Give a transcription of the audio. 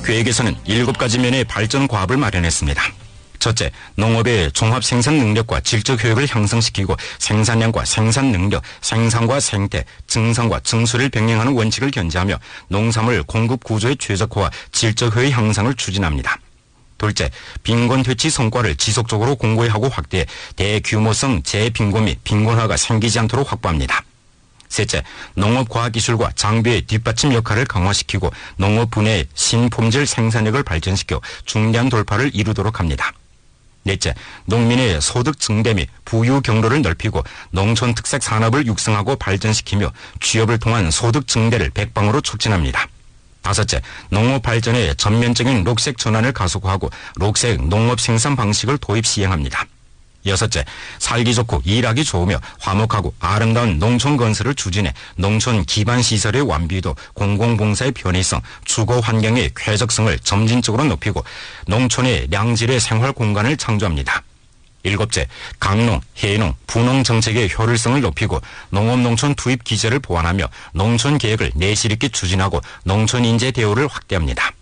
계획에서는 7가지 면의 발전 과업을 마련했습니다. 첫째, 농업의 종합 생산 능력과 질적 효율을 향상시키고 생산량과 생산 능력, 생산과 생태, 증산과 증수를 병행하는 원칙을 견지하며 농산물 공급 구조의 최적화와 질적 효율 향상을 추진합니다. 둘째, 빈곤 퇴치 성과를 지속적으로 공고히 확대해 대규모성 재빈곤 및 빈곤화가 생기지 않도록 확보합니다. 셋째, 농업과학기술과 장비의 뒷받침 역할을 강화시키고 농업 분야의 신품질 생산력을 발전시켜 중대한 돌파를 이루도록 합니다. 넷째, 농민의 소득 증대 및 부유 경로를 넓히고 농촌 특색 산업을 육성하고 발전시키며 취업을 통한 소득 증대를 백방으로 촉진합니다. 다섯째, 농업 발전의 전면적인 녹색 전환을 가속화하고 녹색 농업 생산 방식을 도입 시행합니다. 여섯째, 살기 좋고 일하기 좋으며 화목하고 아름다운 농촌 건설을 추진해 농촌 기반 시설의 완비도, 공공봉사의 편의성, 주거 환경의 쾌적성을 점진적으로 높이고 농촌의 양질의 생활 공간을 창조합니다. 일곱째, 강농, 해농, 분농 정책의 효율성을 높이고 농업농촌 투입 기제를 보완하며 농촌 계획을 내실 있게 추진하고 농촌 인재 대우를 확대합니다.